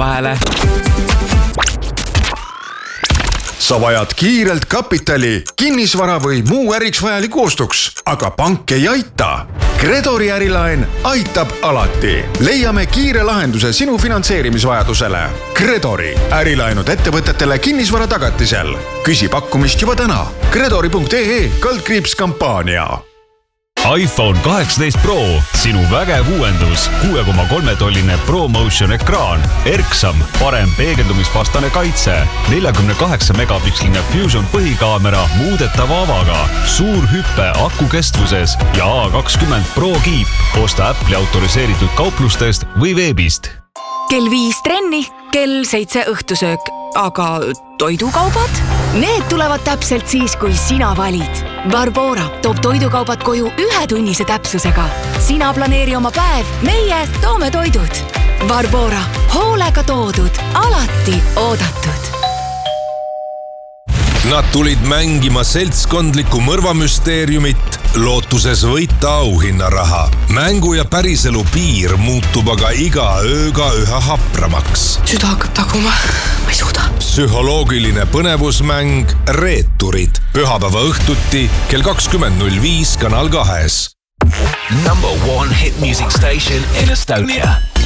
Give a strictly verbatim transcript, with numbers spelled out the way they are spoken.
vahele. Sa vajad kiirelt kapitali, kinnisvara või muu äriks vajaliku ostuks, aga pank ei aita. Credori ärilaen aitab alati. Leiame kiire lahenduse sinu finantseerimisvajadusele. Credori ärilaenud ettevõtetele kinnisvara tagatisel. Küsi pakkumist juba täna. Credori punkt ee kaldkriips kampaania. iPhone kaheksateist Pro, sinu vägev uuendus, kuue koma kolme tolline ProMotion ekraan, erksam, parem peegeldumisvastane kaitse, nelikümmend kaheksa megapiksline Fusion põhikaamera muudetava avaga, suur hüppe aku kestvuses ja A kakskümmend Pro kiip. Osta Apple'i autoriseeritud kauplustest või veebist. Kell viis trenni, kell seitse õhtusöök, aga toidukaubad? Need tulevad täpselt siis, kui sina valid. Barbora toob toidukaubad koju ühe tunnise täpsusega. Sina planeeri oma päev, meie toome toidud. Barbora, hoolega toodud, alati oodatud. Nad tulid mängima seltskondlikku mõrvamüsteeriumit, lootuses võita auhinnaraha. Mängu ja päriselu piir muutub aga iga ööga üha hapramaks. Süda hakkab taguma, ma ei suuda. Psühholoogiline põnevusmäng Reeturid. Pühapäeva õhtuti kell kakskümmend null viis Kanal kahes. Number one hit music station in Estonia.